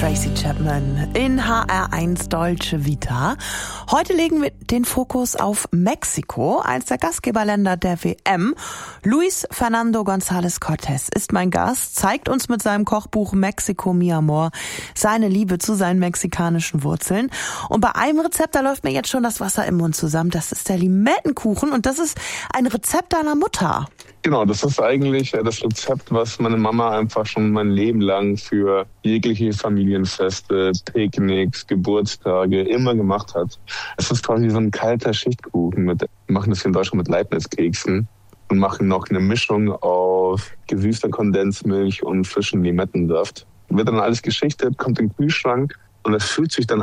Tracy Chapman in HR1 Deutsche Vita. Heute legen wir den Fokus auf Mexiko, eins der Gastgeberländer der WM. Luis Fernando González Cortés ist mein Gast, zeigt uns mit seinem Kochbuch Mexico Mi Amor seine Liebe zu seinen mexikanischen Wurzeln. Und bei einem Rezept, da läuft mir jetzt schon das Wasser im Mund zusammen. Das ist der Limettenkuchen und das ist ein Rezept deiner Mutter. Genau, das ist eigentlich das Rezept, was meine Mama einfach schon mein Leben lang für jegliche Familienfeste, Picknicks, Geburtstage immer gemacht hat. Es ist quasi so ein kalter Schichtkuchen. Wir machen das hier in Deutschland mit Leibniz-Keksen und machen noch eine Mischung aus gesüßter Kondensmilch und frischen Limettensaft. Wird dann alles geschichtet, kommt in den Kühlschrank und das fühlt sich dann